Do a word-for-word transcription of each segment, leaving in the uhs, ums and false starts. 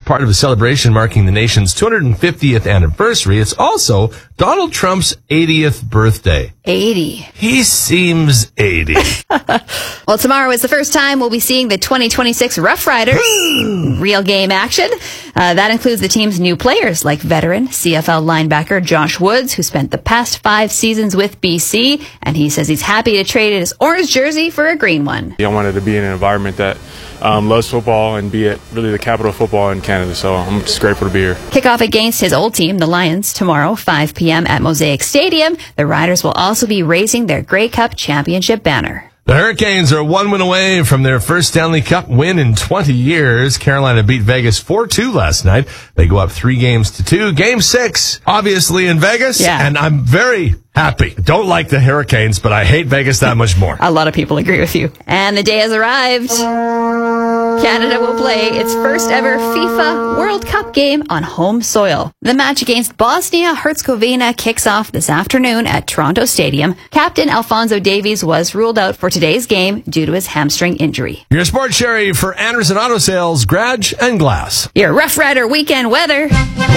part of a celebration marking the nation's two hundred fiftieth anniversary. It's also Donald Trump's eightieth birthday. eighty. He seems eighty. Well, tomorrow is the first time we'll be seeing the twenty twenty-six Rough Riders. Real game action. Uh, that includes the team's new players like veteran C F L linebacker Josh Woods, who spent the past five seasons with B C, and he says he's happy to trade his orange jersey for a green one. I wanted to be in an environment that um, loves football and be at really the capital of football in Canada, so I'm just grateful to be here. Kickoff against his old team, the Lions, tomorrow, five p.m. at Mosaic Stadium. The Riders will also be raising their Grey Cup championship banner. The Hurricanes are one win away from their first Stanley Cup win in twenty years. Carolina beat Vegas four two last night. They go up three games to two. Game six, obviously in Vegas. Yeah. And I'm very happy. Don't like the Hurricanes, but I hate Vegas that much more. A lot of people agree with you. And the day has arrived. Canada will play its first ever FIFA World Cup game on home soil. The match against Bosnia-Herzegovina kicks off this afternoon at Toronto Stadium. Captain Alphonso Davies was ruled out for today's game due to his hamstring injury. Your Sports Sherry for Anderson Auto Sales, Garage and Glass. Your Rough Rider weekend weather.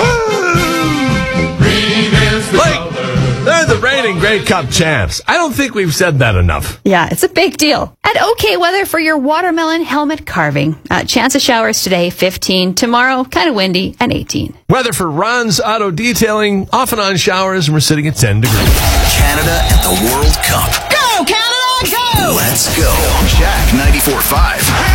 Like, they're the reigning Grey Cup champs. I don't think we've said that enough. Yeah, it's a big deal. And okay weather for your watermelon helmet carving. Uh, chance of showers today, fifteen. Tomorrow, kind of windy, and eighteen. Weather for Ron's Auto Detailing, off and on showers, and we're sitting at ten degrees. Canada at the World Cup. Go, Canada, go! Let's go. Jack ninety-four point five.